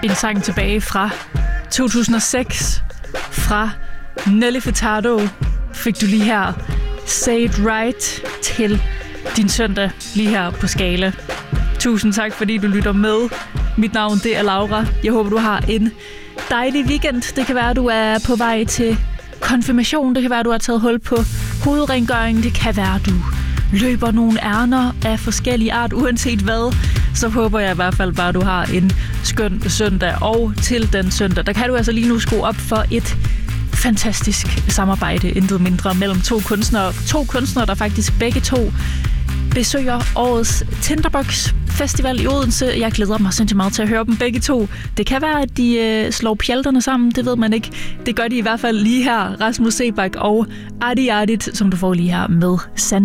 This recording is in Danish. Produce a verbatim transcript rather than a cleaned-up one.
en sang tilbage fra to tusind og seks fra Nelly Furtado fik du lige her Say It Right til din søndag lige her på Skala. Tusind tak, fordi du lytter med. Mit navn, det er Laura. Jeg håber, du har en dejlig weekend. Det kan være, du er på vej til konfirmation. Det kan være, du har taget hul på hovedrengøringen. Det kan være, du løber nogle ærner af forskellige art. Uanset hvad, så håber jeg i hvert fald bare, du har en skøn søndag. Og til den søndag, der kan du altså lige nu skrue op for et fantastisk samarbejde, intet mindre, mellem to kunstnere. To kunstnere, der faktisk begge to besøger årets Tinderbox Festival i Odense. Jeg glæder mig sindssygt meget til at høre dem begge to. Det kan være, at de øh, slår pjalterne sammen, det ved man ikke. Det gør de i hvert fald lige her. Rasmus Seebach og Adi Adit, som du får lige her med Sand.